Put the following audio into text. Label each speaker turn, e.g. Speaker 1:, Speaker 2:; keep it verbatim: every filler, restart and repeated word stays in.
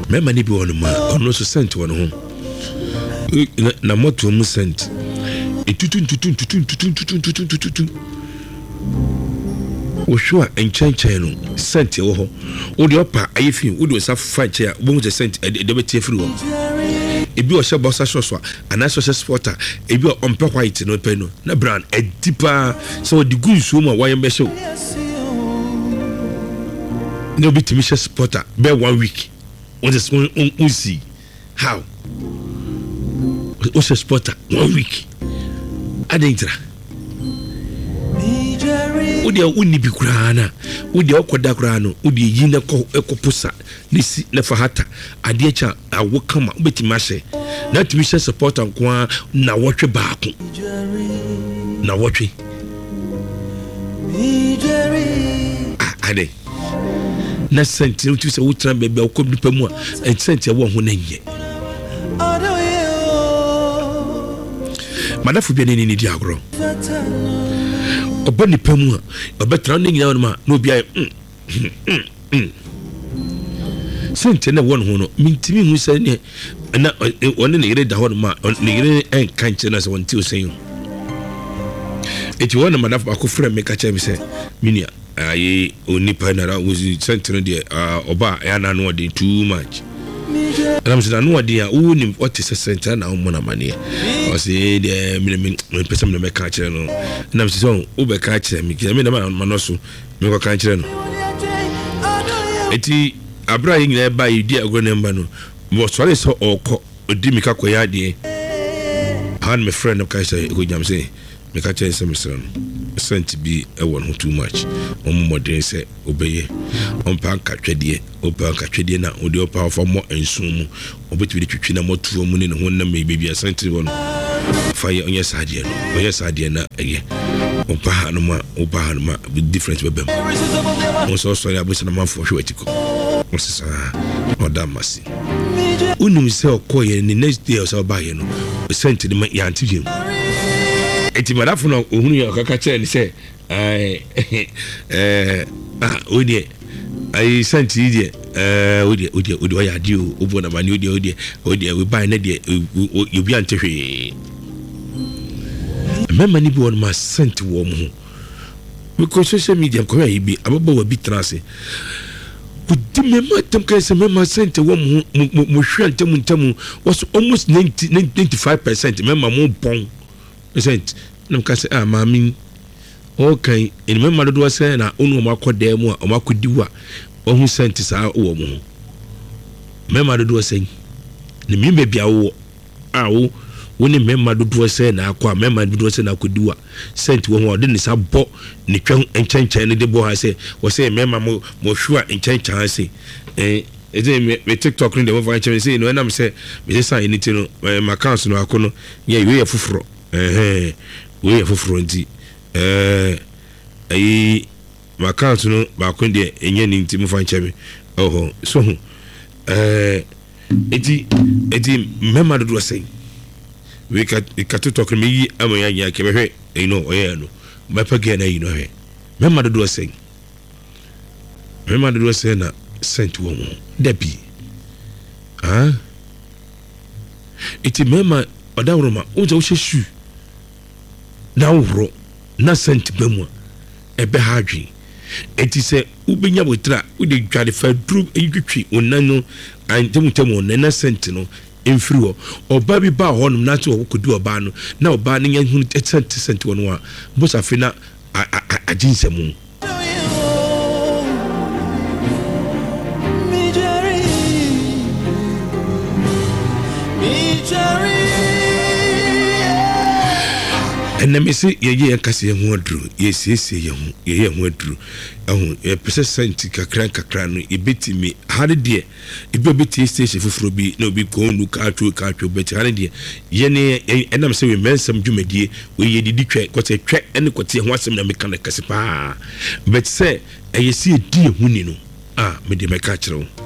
Speaker 1: mema ni bi won ma ono so sent won ho na moto mu sent etutun tutun tutun tutun tutun tutun tutun o sure enchanchen no sent wo ho o de opa ayefin o de osa fa che bo mu sent e de betie free wo ebi o shebo sa so ana so sporter ebi o ompe white no pe no na brand e deeper so the good so mo why be show no be timisha sporter be one week on the on on see how o se sporter one week adentra udi uni bi kurana udi okoda kurano udi yina ko ekopusa nisi na fahata ade cha awokama obetima hye na timisha supporter nko na wotwe baako na wotwe ade na senti uti se wutra bebe okobi pamu a senti e wo ho na nye madafu bi ni ni di agro obani pamu a obetra no nyina no ma no bia senti na won ho no mintimi hu se ne na one ne yire da ho no ma ne yire en kanche na se won ti o sen eti wona madafu akofra me ka che me se minia aye onipa na ra wozi senti no de oba ya na no de too much I'm saying no idea who ni what is a center na mo na mane o say de me me pesa me me ka kire no na me say o be ka kire me me na ma no so me ko ka kire no eti abra yin na ba yi di agro number no mo so so oko odi mi ka koya de han me friend ka say ko jam say me ka kire say me say sent bi e won ho too much o mo modern say obeye on pa ka twede o pa ka twede na o de o pa fo mo ensun mu o betu de twitwi na motuo mu ne ho na me bibia sent won fa ye onye sadie no onye sadie na eye o pa ha no ma o pa ha no ma different bebem o so so ya bo se na man fo hwetiko o se sa o da masi unum se o koye ni next day o so ba ye no sent de ma ya antiviem eti madafu no ohunu ya kaka che ni se eh eh ah odi ai senti die eh odi odi odi o ya di o obo na mani odi odi odi we buy na die you bi antehwe memma ni bi won ma senti wo mu because social media ko ya bi ababa wa bi trance odi memma tem ka se memma senti wo mu mu hwe antemu ntemu was almost ninety ninety-five percent memma mo bon percent nam ka se ah mami okay en memma do se na onu ma koda mu a ma kodiwa ohun senti sa wo mu memma do se ni mi be bia wo a wo woni memma do se na akwa memma do se na kodiwa senti wo ho de ni sa bo ni twan enchenchan ni de bo ha se wo se memma mo mo hwa enchenchan se eh eze me TikTok ni de mo fa chen se no na me se me se any ti no my account no akono ye we fufuro eh we fufuro nti eh ayi my account no ba ko de enye ni nti mo fa nchebe oho so eh eti eti memma do say we ka ka TikTok me yi amanya ya ke behwe you know oye no ba pa ge na you know he memma do say memma do say na sent wo mo debi ah eti memma odawroma unja wo hyesu na woro na sent bemu ebe ha dwi eti se ubenya botra ude dwade fa drum eyitwitwi onanu antemutemu na sent no emfiri ho oba bi ba ho no na te wo kodu oba no na oba ne nya hunu sent sent wo no a bosa fe na ajinsemu and let me say ye ye kase ye ho adru ye siesie ye ho ye ye ho adru ehun e pese senti kakra kakra no e betimi hade de e be beti station fufuro bi na obi ko nu ka atwo ka atwo beti hade de ye ne enam se we mensam dwumadie we ye didi twa kote twa ene kote ho asem na meka na kase pa bet se e ye sie die hu ni no ah me de meka kire